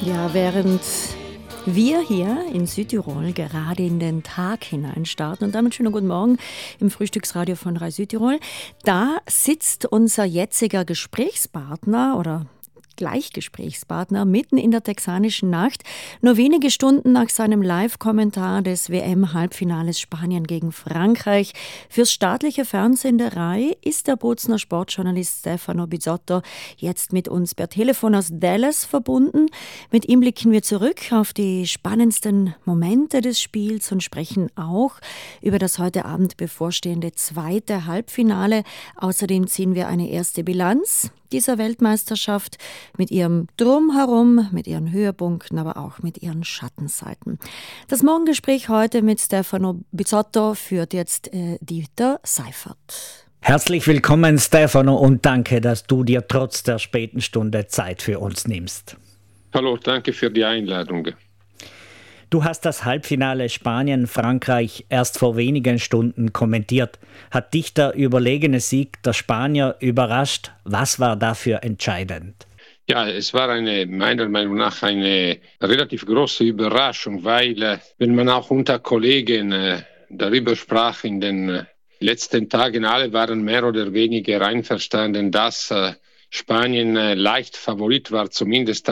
Ja, während wir hier in Südtirol gerade in den Tag hinein starten und damit schönen guten Morgen im Frühstücksradio von Rai Südtirol, da sitzt unser jetziger Gesprächspartner oder Gleichgesprächspartner mitten in der texanischen Nacht, nur wenige Stunden nach seinem Live-Kommentar des WM-Halbfinales Spanien gegen Frankreich. Fürs staatliche Fernsehen der Rai ist der Bozner Sportjournalist Stefano Bizzotto jetzt mit uns per Telefon aus Dallas verbunden. Mit ihm blicken wir zurück auf die spannendsten Momente des Spiels und sprechen auch über das heute Abend bevorstehende zweite Halbfinale. Außerdem ziehen wir eine erste Bilanz dieser Weltmeisterschaft mit ihrem Drumherum, mit ihren Höhepunkten, aber auch mit ihren Schattenseiten. Das Morgengespräch heute mit Stefano Bizzotto führt jetzt Dieter Seifert. Herzlich willkommen, Stefano, und danke, dass du dir trotz der späten Stunde Zeit für uns nimmst. Hallo, danke für die Einladung. Du hast das Halbfinale Spanien-Frankreich erst vor wenigen Stunden kommentiert. Hat dich der überlegene Sieg der Spanier überrascht? Was war dafür entscheidend? Ja, es war meiner Meinung nach eine relativ große Überraschung, weil wenn man auch unter Kollegen darüber sprach in den letzten Tagen, alle waren mehr oder weniger einverstanden, dass Spanien leicht Favorit war, zumindest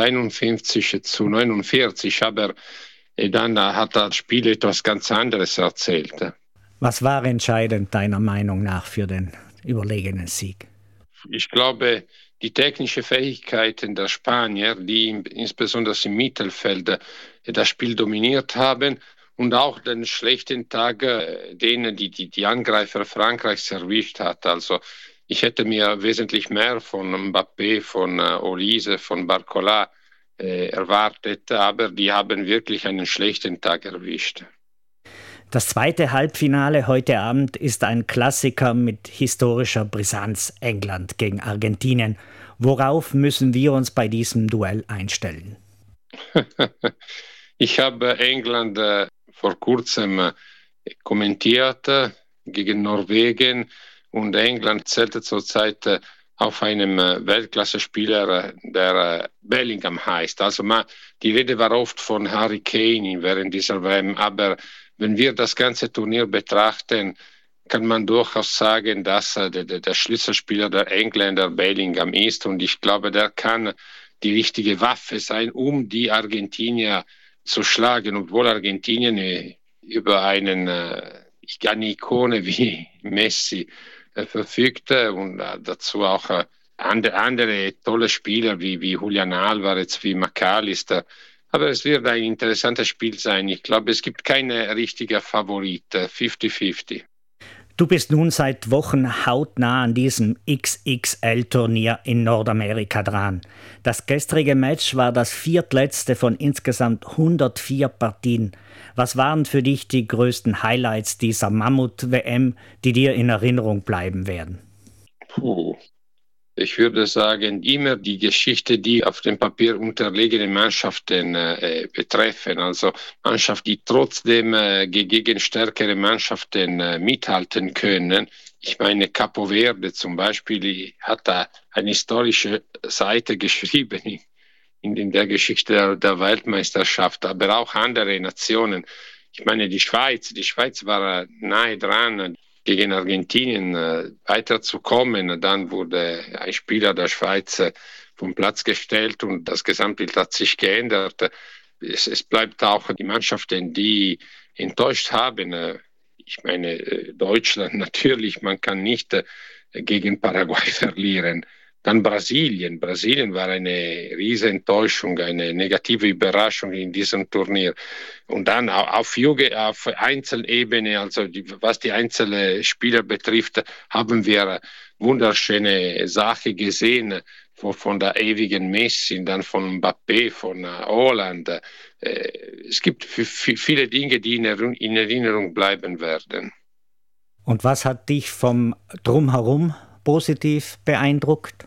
51-49, aber dann hat das Spiel etwas ganz anderes erzählt. Was war entscheidend deiner Meinung nach für den überlegenen Sieg? Ich glaube, die technischen Fähigkeiten der Spanier, die insbesondere im Mittelfeld das Spiel dominiert haben und auch den schlechten Tag, den die Angreifer Frankreichs erwischt hat. Also ich hätte mir wesentlich mehr von Mbappé, von Olise, von Barcola erwartet, aber die haben wirklich einen schlechten Tag erwischt. Das zweite Halbfinale heute Abend ist ein Klassiker mit historischer Brisanz, England gegen Argentinien. Worauf müssen wir uns bei diesem Duell einstellen? Ich habe England vor kurzem kommentiert gegen Norwegen und England zählte zurzeit auf einem Weltklasse-Spieler, der Bellingham heißt. Also die Rede war oft von Harry Kane während dieser WM, aber wenn wir das ganze Turnier betrachten, kann man durchaus sagen, dass der Schlüsselspieler der Engländer Bellingham ist und ich glaube, der kann die richtige Waffe sein, um die Argentinier zu schlagen, obwohl Argentinien über eine Ikone wie Messi verfügte und dazu auch andere tolle Spieler wie Julian Alvarez, wie McAllister. Aber es wird ein interessantes Spiel sein. Ich glaube, es gibt keine richtige Favorit, 50-50. Du bist nun seit Wochen hautnah an diesem XXL-Turnier in Nordamerika dran. Das gestrige Match war das viertletzte von insgesamt 104 Partien. Was waren für dich die größten Highlights dieser Mammut-WM, die dir in Erinnerung bleiben werden? Ich würde sagen, immer die Geschichte, die auf dem Papier unterlegene Mannschaften betreffen. Also Mannschaften, die trotzdem gegen stärkere Mannschaften mithalten können. Ich meine, Capo Verde zum Beispiel hat da eine historische Seite geschrieben in der Geschichte der Weltmeisterschaft, aber auch andere Nationen. Ich meine, die Schweiz war nahe dran, gegen Argentinien weiterzukommen. Dann wurde ein Spieler der Schweiz vom Platz gestellt und das Gesamtbild hat sich geändert. Es bleibt auch die Mannschaften, die enttäuscht haben. Ich meine, Deutschland natürlich, man kann nicht gegen Paraguay verlieren. Dann Brasilien. Brasilien war eine riesige Enttäuschung, eine negative Überraschung in diesem Turnier. Und dann auf Einzelebene, also was die einzelnen Spieler betrifft, haben wir wunderschöne Sachen gesehen, von der ewigen Messi, dann von Mbappé, von Haaland. Es gibt viele Dinge, die in Erinnerung bleiben werden. Und was hat dich vom Drumherum positiv beeindruckt?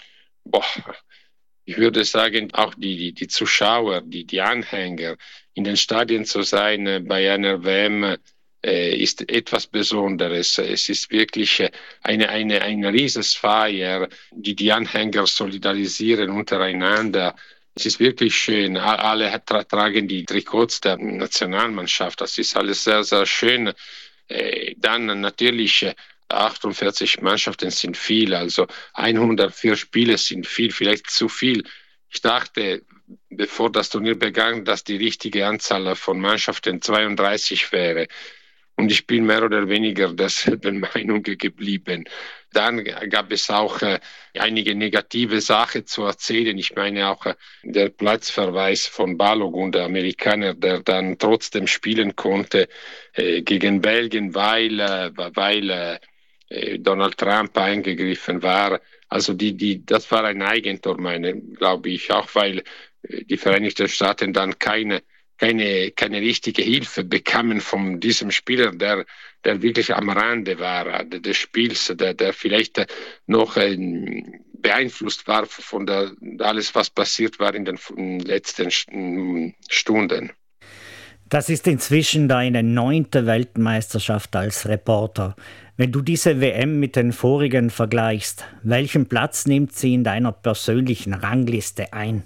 Ich würde sagen, auch die Zuschauer, die Anhänger in den Stadien zu sein bei einer WM ist etwas Besonderes. Es ist wirklich eine Riesensfeier, die Anhänger solidarisieren untereinander. Es ist wirklich schön. Alle tragen die Trikots der Nationalmannschaft. Das ist alles sehr, sehr schön. Dann natürlich 48 Mannschaften sind viel, also 104 Spiele sind viel, vielleicht zu viel. Ich dachte, bevor das Turnier begann, dass die richtige Anzahl von Mannschaften 32 wäre. Und ich bin mehr oder weniger derselben Meinung geblieben. Dann gab es auch einige negative Sachen zu erzählen. Ich meine auch der Platzverweis von Balogun, der Amerikaner, der dann trotzdem spielen konnte gegen Belgien, weil Donald Trump eingegriffen war. Also das war ein Eigentor, glaube ich, auch weil die Vereinigten Staaten dann keine richtige Hilfe bekamen von diesem Spieler, der wirklich am Rande war des Spiels, der vielleicht noch beeinflusst war von alles, was passiert war in den letzten Stunden. Das ist inzwischen deine 9. Weltmeisterschaft als Reporter. Wenn du diese WM mit den vorigen vergleichst, welchen Platz nimmt sie in deiner persönlichen Rangliste ein?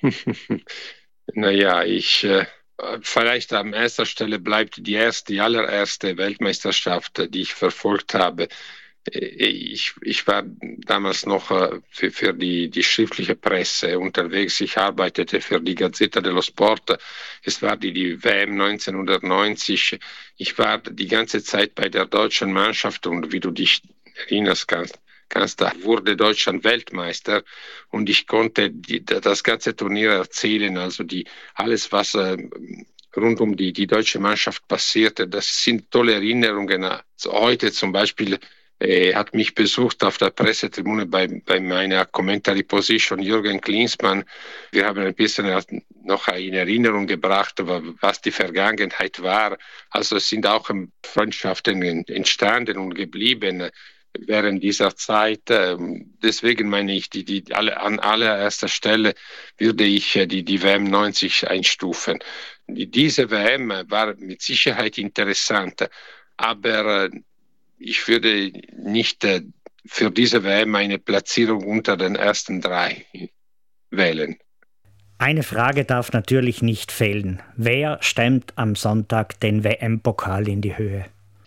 Naja, vielleicht an erster Stelle bleibt die allererste Weltmeisterschaft, die ich verfolgt habe. Ich war damals noch für die schriftliche Presse unterwegs. Ich arbeitete für die Gazzetta dello Sport. Es war die WM 1990. Ich war die ganze Zeit bei der deutschen Mannschaft und wie du dich erinnerst da wurde Deutschland Weltmeister und ich konnte das ganze Turnier erzählen, also alles, was rund um die deutsche Mannschaft passierte, das sind tolle Erinnerungen. Also heute zum Beispiel hat mich besucht auf der Pressetribüne bei meiner Commentary Position Jürgen Klinsmann. Wir haben ein bisschen noch in Erinnerung gebracht, was die Vergangenheit war. Also es sind auch Freundschaften entstanden und geblieben während dieser Zeit. Deswegen meine ich, an allererster Stelle würde ich die WM 90 einstufen. Diese WM war mit Sicherheit interessant, aber ich würde nicht für diese WM eine Platzierung unter den ersten 3 wählen. Eine Frage darf natürlich nicht fehlen. Wer stemmt am Sonntag den WM-Pokal in die Höhe?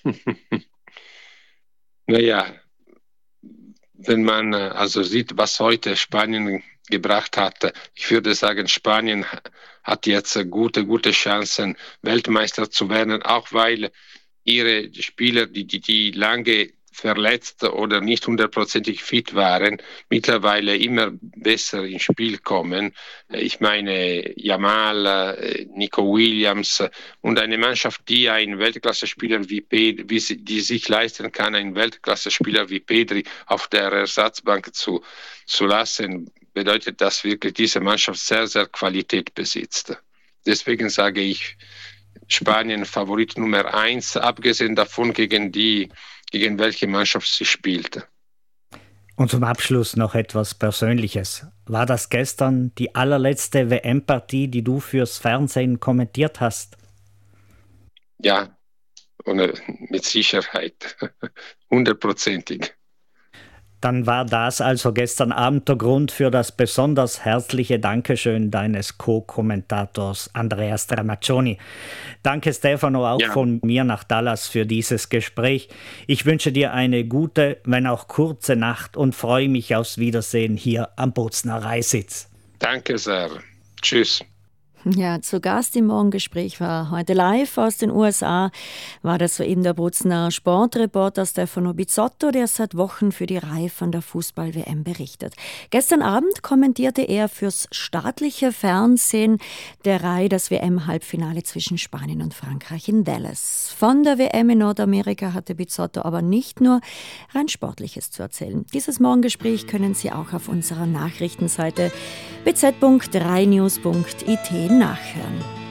Naja, wenn man also sieht, was heute Spanien gebracht hat, ich würde sagen, Spanien hat jetzt gute Chancen, Weltmeister zu werden, auch weil ihre Spieler, die lange verletzt oder nicht 100% fit waren, mittlerweile immer besser ins Spiel kommen. Ich meine Yamal, Nico Williams und eine Mannschaft, die einen Weltklasse-Spieler wie Pedri, die sich leisten kann, einen Weltklasse-Spieler wie Pedri auf der Ersatzbank zu lassen, bedeutet das wirklich, diese Mannschaft sehr, sehr Qualität besitzt. Deswegen sage ich, Spanien Favorit Nummer 1, abgesehen davon, gegen welche Mannschaft sie spielte. Und zum Abschluss noch etwas Persönliches. War das gestern die allerletzte WM-Partie, die du fürs Fernsehen kommentiert hast? Ja, und mit Sicherheit. 100%. Dann war das also gestern Abend der Grund für das besonders herzliche Dankeschön deines Co-Kommentators Andreas Stramaccioni. Danke Stefano auch von mir nach Dallas für dieses Gespräch. Ich wünsche dir eine gute, wenn auch kurze Nacht und freue mich aufs Wiedersehen hier am Bozner Reisitz. Danke sehr. Tschüss. Ja, zu Gast im Morgengespräch war heute live aus den USA, war das soeben der Bozner Sportreporter Stefano Bizzotto, der seit Wochen für die RAI von der Fußball-WM berichtet. Gestern Abend kommentierte er fürs staatliche Fernsehen der RAI das WM-Halbfinale zwischen Spanien und Frankreich in Dallas. Von der WM in Nordamerika hatte Bizzotto aber nicht nur rein Sportliches zu erzählen. Dieses Morgengespräch können Sie auch auf unserer Nachrichtenseite bz.reinews.it nachhören.